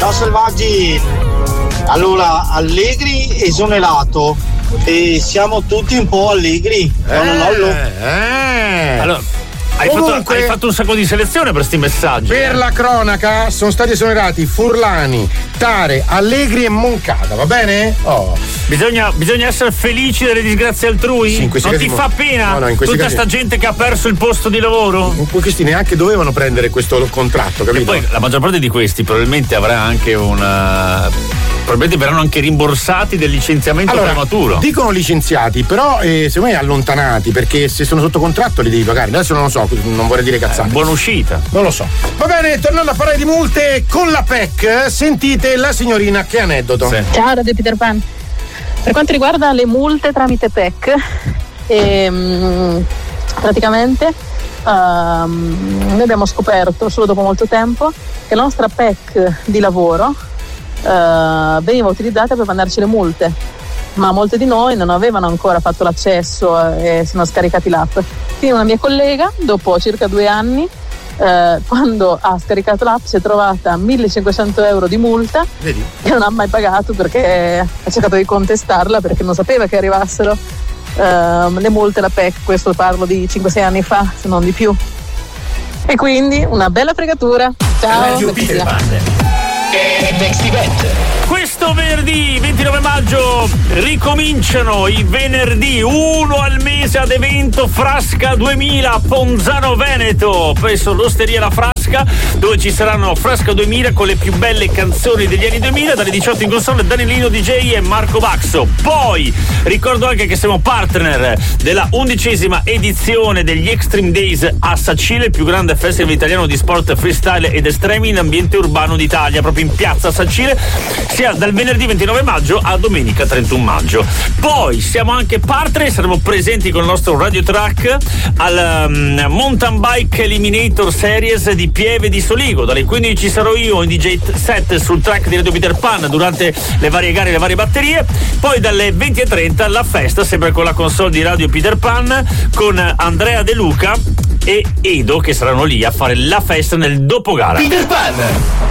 Ciao selvaggi, allora Allegri esonerato e siamo tutti un po' allegri. Allora, hai fatto un sacco di selezione per sti messaggi. Per la cronaca sono stati esonerati Furlani, Tare, Allegri e Moncada, va bene? Bisogna essere felici delle disgrazie altrui? Sì, non ti fa pena tutta sta gente che ha perso il posto di lavoro? Questi neanche dovevano prendere questo contratto, capito? E poi la maggior parte di questi probabilmente avrà anche probabilmente verranno anche rimborsati del licenziamento prematuro. Dicono licenziati, però secondo me allontanati, perché se sono sotto contratto li devi pagare. Adesso non lo so, non vorrei dire cazzate. Buona uscita. Non lo so. Va bene, tornando a parlare di multe con la PEC, sentite la signorina che aneddoto. Sì. Ciao Radio Peter Pan. Per quanto riguarda le multe tramite PEC, praticamente noi abbiamo scoperto solo dopo molto tempo che la nostra PEC di lavoro veniva utilizzata per mandarci le multe, ma molte di noi non avevano ancora fatto l'accesso e si sono scaricati l'app. Quindi una mia collega, dopo circa 2 anni, quando ha scaricato l'app, si è trovata 1.500 euro di multa. Vedi? E non ha mai pagato perché ha cercato di contestarla perché non sapeva che arrivassero le multe, la PEC. Questo parlo di 5-6 anni fa, se non di più. E quindi una bella fregatura. Ciao. Next Event. Questo venerdì 29 maggio ricominciano i venerdì, uno al mese ad evento Frasca 2000 a Ponzano Veneto, presso l'Osteria La Frasca, dove ci saranno Frasca 2000 con le più belle canzoni degli anni 2000, dalle 18 in console Danilino DJ e Marco Baxo. Poi ricordo anche che siamo partner della 11ª edizione degli Extreme Days a Sacile, il più grande festival italiano di sport freestyle ed estremi in ambiente urbano d'Italia, proprio in piazza Sacile, sia dal venerdì 29 maggio a domenica 31 maggio. Poi siamo anche partner, saremo presenti con il nostro Radio Track al Mountain Bike Eliminator Series di Pieve di Soligo. Dalle 15 ci sarò io in DJ set sul track di Radio Peter Pan durante le varie gare e le varie batterie. Poi dalle 20:30 la festa, sempre con la console di Radio Peter Pan, con Andrea De Luca e Edo, che saranno lì a fare la festa nel dopogara. Peter Pan.